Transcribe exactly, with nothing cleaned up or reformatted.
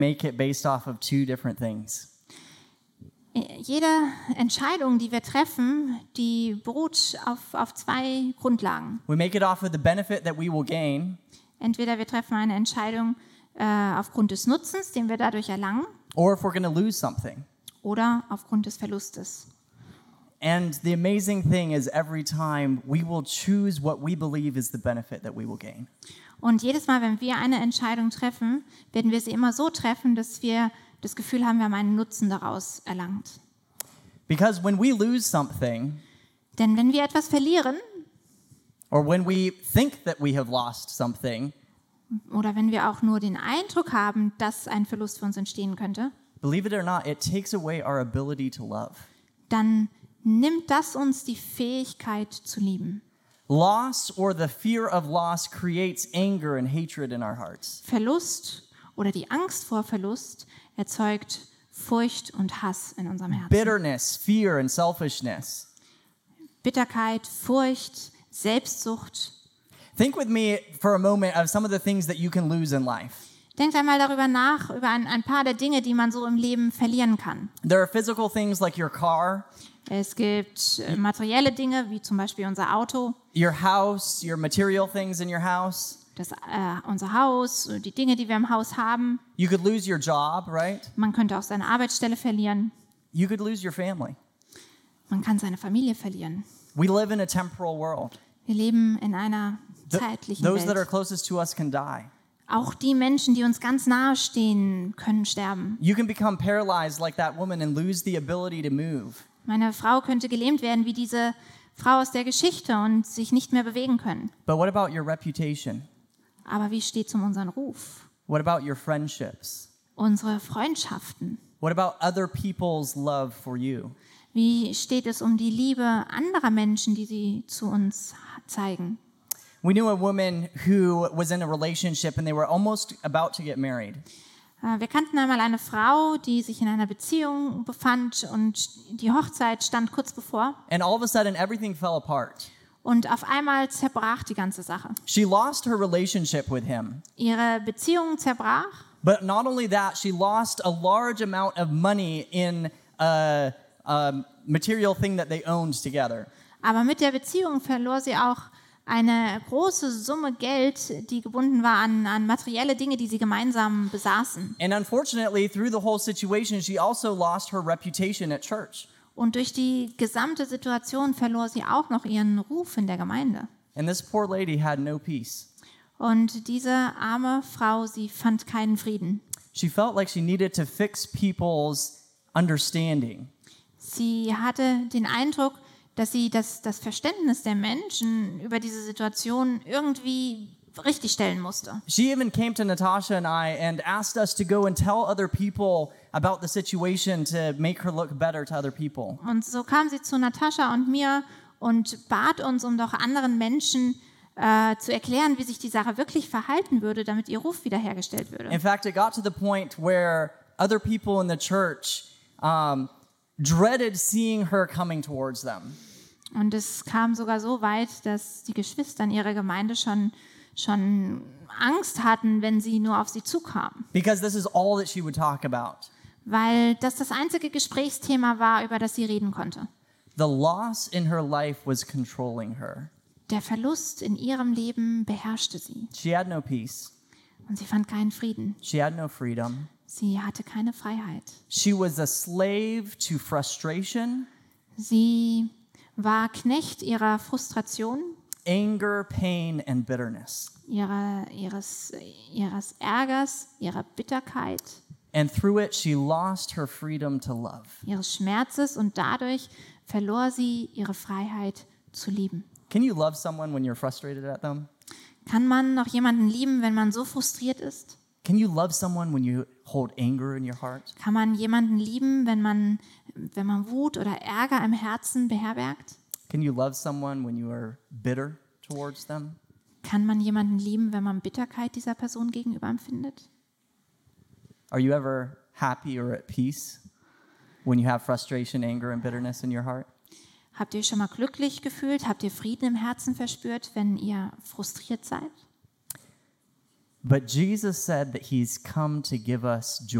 make it based off of two different things. Jede Entscheidung, die wir treffen, die beruht auf, auf zwei Grundlagen. We make it off of the benefit that we will gain, Entweder wir treffen eine Entscheidung äh, aufgrund des Nutzens, den wir dadurch erlangen, or if we're going to lose something. oder aufgrund des Verlustes. And the amazing thing is every time we will choose what we believe is the benefit that we will gain. Und jedes Mal, wenn wir eine Entscheidung treffen, werden wir sie immer so treffen, dass wir das Gefühl haben, wir haben einen Nutzen daraus erlangt. Because when we lose something, Denn wenn wir etwas verlieren or when we think that we have lost something, oder wenn wir auch nur den Eindruck haben, dass ein Verlust für uns entstehen könnte, believe it or not, it takes away our ability to love. dann nimmt das uns die Fähigkeit zu lieben. Loss or the fear of loss creates anger and hatred in our hearts. Verlust oder die Angst vor Verlust erzeugt Furcht und Hass in unserem Herzen. Bitterness, fear, and selfishness. Bitterkeit, Furcht, Selbstsucht. Think with me for a moment of some of the things that you can lose in life. Denkt einmal darüber nach, über ein, ein paar der Dinge, die man so im Leben verlieren kann. There are physical things like your car, Es gibt äh, materielle Dinge, wie zum Beispiel unser Auto, your house, your material things in your house. das, äh, unser Haus, die Dinge, die wir im Haus haben. You could lose your job, right? Man könnte auch seine Arbeitsstelle verlieren. You could lose your family. Man kann seine Familie verlieren. We live in a temporal world. Wir leben in einer Th- zeitlichen those that are Welt. closest to us can die. Auch die Menschen, die uns ganz nahe stehen, können sterben. You can become paralyzed like that woman and lose the ability to move. Meine Frau könnte gelähmt werden wie diese Frau aus der Geschichte und sich nicht mehr bewegen können. But what about your reputation? Aber wie steht es um unseren Ruf? What about your friendships? Unsere Freundschaften? What about other people's love for you? Wie steht es um die Liebe anderer Menschen, die sie zu uns zeigen? We knew a woman who was in a relationship and they were almost about to get married. Äh, Wir kannten einmal eine Frau, die sich in einer Beziehung befand und die Hochzeit stand kurz bevor. And all of a sudden, everything fell apart. Und auf einmal zerbrach die ganze Sache. She lost her relationship with him. Ihre Beziehung zerbrach. But not only that, she lost a large amount of money in a, a material thing that they owned together. Aber mit der Beziehung verlor sie auch eine große Summe Geld, die gebunden war an, an materielle Dinge, die sie gemeinsam besaßen. And unfortunately, through the whole situation, she also lost her reputation at church. Und durch die gesamte Situation verlor sie auch noch ihren Ruf in der Gemeinde. And this poor lady had no peace. Und diese arme Frau, sie fand keinen Frieden. She felt like she needed to fix people's understanding. Sie hatte den Eindruck, dass sie das, das Verständnis der Menschen über diese Situation irgendwie richtigstellen musste. She even came to Natasha and I and asked us to go and tell other people about the situation to make her look better to other people. Und so kam sie zu Natascha und mir und bat uns, um doch anderen Menschen äh, zu erklären, wie sich die Sache wirklich verhalten würde, damit ihr Ruf wiederhergestellt würde. In fact, it got to the point where other people in the church um, dreaded seeing her coming towards them. Und es kam sogar so weit, dass die Geschwister in ihrer Gemeinde schon, schon Angst hatten, wenn sie nur auf sie zukam. Because this is all that she would talk about. Weil das das einzige Gesprächsthema war, über das sie reden konnte. The loss in her life was controlling her. Der Verlust in ihrem Leben beherrschte sie. She had no peace. Und sie fand keinen Frieden. She had no freedom. Sie hatte keine Freiheit. She was a slave to frustration, Sie war Knecht ihrer Frustration, anger, pain, and bitterness. ihrer, ihres, ihres Ärgers, ihrer Bitterkeit, And through it, she lost her freedom to love. ihres Schmerzes und dadurch verlor sie ihre Freiheit zu lieben. Can you love someone when you're frustrated at them? Kann man noch jemanden lieben, wenn man so frustriert ist? Can you love someone when you hold anger in your heart? Kann man jemanden lieben, wenn man, wenn man Wut oder Ärger im Herzen beherbergt? Can you love someone when you are bitter towards them? Kann man jemanden lieben, wenn man Bitterkeit dieser Person gegenüber empfindet? Are you ever happy or at peace when you have frustration, anger, and bitterness in your heart? Habt ihr euch schon mal glücklich gefühlt? Habt ihr Frieden im Herzen verspürt, wenn ihr frustriert seid? But Jesus said that he's come to give us joy.